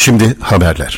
Şimdi haberler.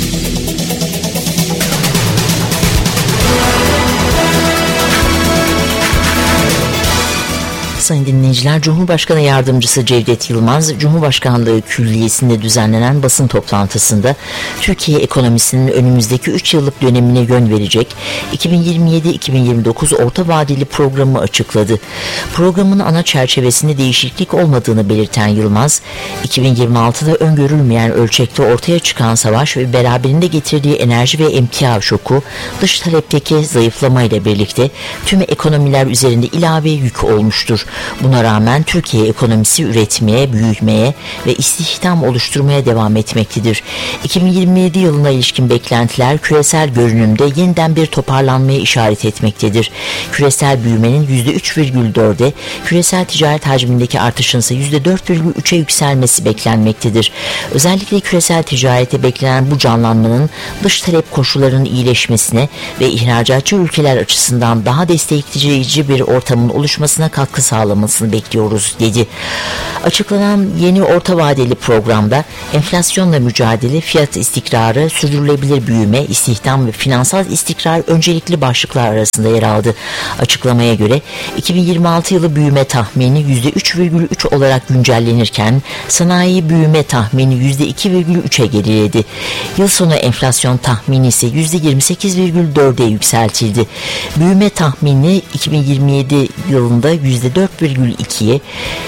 Sayın dinleyiciler, Cumhurbaşkanı Yardımcısı Cevdet Yılmaz, Cumhurbaşkanlığı Külliyesi'nde düzenlenen basın toplantısında Türkiye ekonomisinin önümüzdeki 3 yıllık dönemine yön verecek 2027-2029 orta vadeli programı açıkladı. Programın ana çerçevesinde değişiklik olmadığını belirten Yılmaz, 2026'da öngörülmeyen ölçekte ortaya çıkan savaş ve beraberinde getirdiği enerji ve emtia şoku, dış talepteki zayıflamayla birlikte tüm ekonomiler üzerinde ilave yük olmuştur. Buna rağmen Türkiye ekonomisi üretmeye, büyümeye ve istihdam oluşturmaya devam etmektedir. 2027 yılına ilişkin beklentiler küresel görünümde yeniden bir toparlanmaya işaret etmektedir. Küresel büyümenin %3,4'e, küresel ticaret hacmindeki artışın ise %4,3'e yükselmesi beklenmektedir. Özellikle küresel ticarete beklenen bu canlanmanın dış talep koşullarının iyileşmesine ve ihracatçı ülkeler açısından daha destekleyici bir ortamın oluşmasına katkı sağlamasını bekliyoruz, dedi. Açıklanan yeni orta vadeli programda enflasyonla mücadele, fiyat istikrarı, sürdürülebilir büyüme, istihdam ve finansal istikrar öncelikli başlıklar arasında yer aldı. Açıklamaya göre 2026 yılı büyüme tahmini %3,3 olarak güncellenirken sanayi büyüme tahmini %2,3'e geriledi. Yıl sonu enflasyon tahmini ise %28,4'e yükseltildi. Büyüme tahmini 2027 yılında %4,2'ye,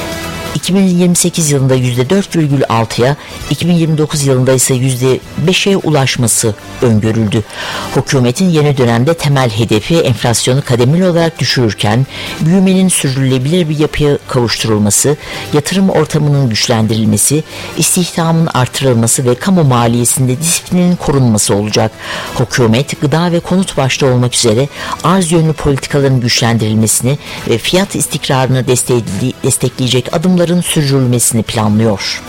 2028 yılında %4,6'ya, 2029 yılında ise %5'e ulaşması öngörüldü. Hükümetin yeni dönemde temel hedefi enflasyonu kademeli olarak düşürürken büyümenin sürdürülebilir bir yapıya kavuşturulması, yatırım ortamının güçlendirilmesi, istihdamın artırılması ve kamu maliyesinde disiplinin korunması olacak. Hükümet gıda ve konut başta olmak üzere arz yönlü politikaların güçlendirilmesini ve fiyat istikrarını destekleyecek adımların sürdürülmesini planlıyor.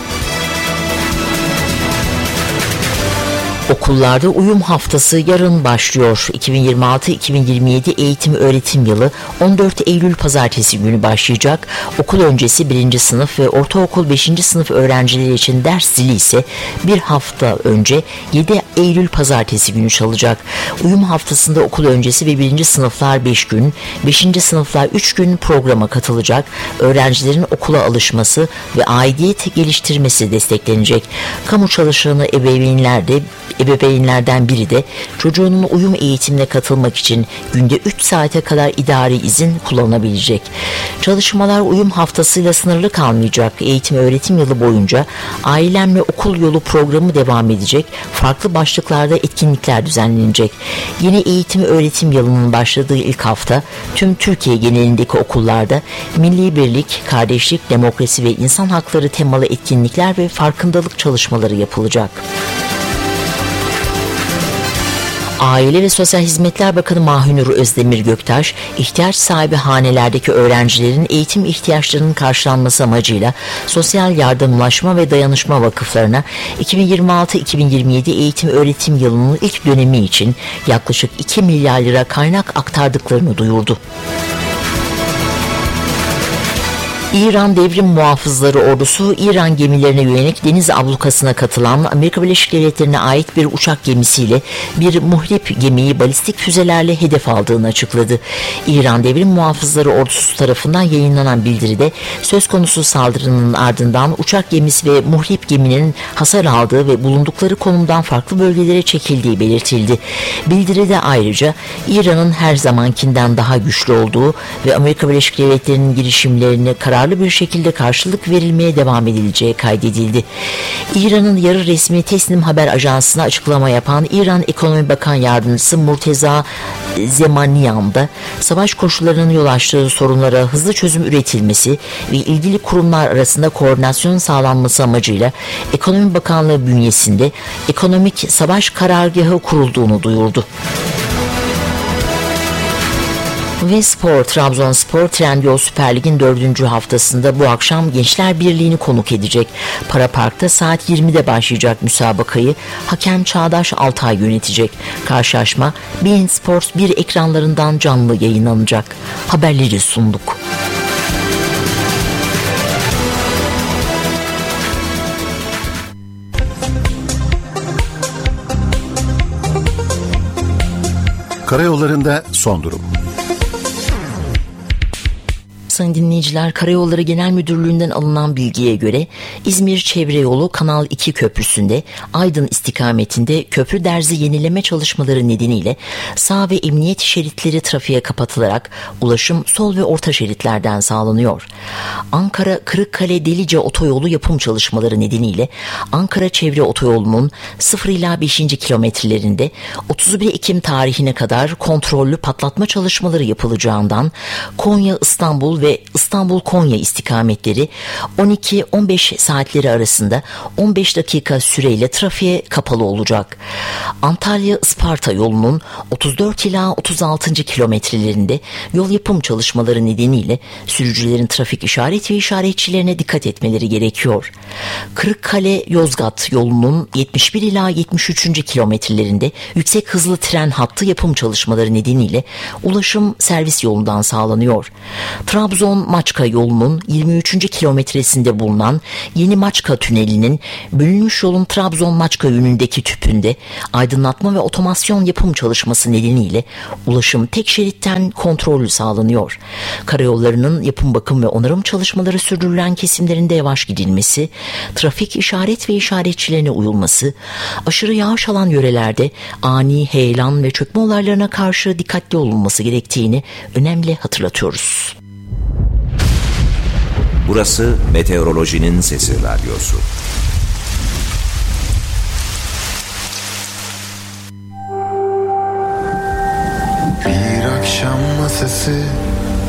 Okullarda uyum haftası yarın başlıyor. 2026-2027 eğitim öğretim yılı 14 Eylül pazartesi günü başlayacak. Okul öncesi 1. sınıf ve ortaokul 5. sınıf öğrencileri için ders zili ise bir hafta önce 7 Eylül pazartesi günü çalacak. Uyum haftasında okul öncesi ve 1. sınıflar 5 gün, 5. sınıflar 3 gün programa katılacak. Öğrencilerin okula alışması ve aidiyet geliştirmesi desteklenecek. Kamu çalışanı ebeveynlerden biri de çocuğunun uyum eğitimine katılmak için günde 3 saate kadar idari izin kullanabilecek. Çalışmalar uyum haftasıyla sınırlı kalmayacak. Eğitim öğretim yılı boyunca Ailemle Okul Yolu programı devam edecek. Farklı başlıklarda etkinlikler düzenlenecek. Yeni eğitim öğretim yılının başladığı ilk hafta tüm Türkiye genelindeki okullarda milli birlik, kardeşlik, demokrasi ve insan hakları temalı etkinlikler ve farkındalık çalışmaları yapılacak. Aile ve Sosyal Hizmetler Bakanı Mahinur Özdemir Göktaş, ihtiyaç sahibi hanelerdeki öğrencilerin eğitim ihtiyaçlarının karşılanması amacıyla Sosyal Yardımlaşma ve Dayanışma Vakıflarına 2026-2027 eğitim öğretim yılının ilk dönemi için yaklaşık 2 milyar lira kaynak aktardıklarını duyurdu. İran Devrim Muhafızları Ordusu, İran gemilerine yönelik deniz ablukasına katılan Amerika Birleşik Devletleri'ne ait bir uçak gemisiyle bir muhrip gemiyi balistik füzelerle hedef aldığını açıkladı. İran Devrim Muhafızları Ordusu tarafından yayınlanan bildiride söz konusu saldırının ardından uçak gemisi ve muhrip geminin hasar aldığı ve bulundukları konumdan farklı bölgelere çekildiği belirtildi. Bildiride ayrıca İran'ın her zamankinden daha güçlü olduğu ve Amerika Birleşik Devletleri'nin girişimlerini kararlı bir şekilde karşılık verilmeye devam edileceği kaydedildi. İran'ın yarı resmi Tesnim Haber Ajansı'na açıklama yapan İran Ekonomi Bakan Yardımcısı Murteza Zemaniyan da savaş koşullarının yol açtığı sorunlara hızlı çözüm üretilmesi ve ilgili kurumlar arasında koordinasyon sağlanması amacıyla Ekonomi Bakanlığı bünyesinde ekonomik savaş karargahı kurulduğunu duyurdu. Ve spor, Trabzonspor Trendyol Süper Lig'in 4. haftasında bu akşam Gençler Birliği'ni konuk edecek. Para Park'ta saat 20'de başlayacak müsabakayı hakem Çağdaş Altay yönetecek. Karşılaşma beIN Sports 1 ekranlarından canlı yayınlanacak. Haberleri sunduk. Karayollarında son durum. Sayın dinleyiciler, Karayolları Genel Müdürlüğü'nden alınan bilgiye göre İzmir Çevre Yolu Kanal 2 Köprüsü'nde Aydın istikametinde köprü derzi yenileme çalışmaları nedeniyle sağ ve emniyet şeritleri trafiğe kapatılarak ulaşım sol ve orta şeritlerden sağlanıyor. Ankara Kırıkkale Delice Otoyolu yapım çalışmaları nedeniyle Ankara Çevre Otoyolu'nun 0 ila 5. kilometrelerinde 31 Ekim tarihine kadar kontrollü patlatma çalışmaları yapılacağından Konya İstanbul ve İstanbul-Konya istikametleri 12-15 saatleri arasında 15 dakika süreyle trafiğe kapalı olacak. Antalya-Isparta yolunun 34 ila 36. kilometrelerinde yol yapım çalışmaları nedeniyle sürücülerin trafik işaret ve işaretçilerine dikkat etmeleri gerekiyor. Kırıkkale-Yozgat yolunun 71 ila 73. kilometrelerinde yüksek hızlı tren hattı yapım çalışmaları nedeniyle ulaşım servis yolundan sağlanıyor. Trabzon-Maçka yolunun 23. kilometresinde bulunan Yeni Maçka Tüneli'nin bölünmüş yolun Trabzon-Maçka yönündeki tüpünde aydınlatma ve otomasyon yapım çalışması nedeniyle ulaşım tek şeritten kontrollü sağlanıyor. Karayollarının yapım, bakım ve onarım çalışmaları sürdürülen kesimlerinde yavaş gidilmesi, trafik işaret ve işaretçilerine uyulması, aşırı yağış alan yörelerde ani heyelan ve çökme olaylarına karşı dikkatli olunması gerektiğini önemli hatırlatıyoruz. Burası Meteorolojinin Sesi Radyosu. Bir akşam masası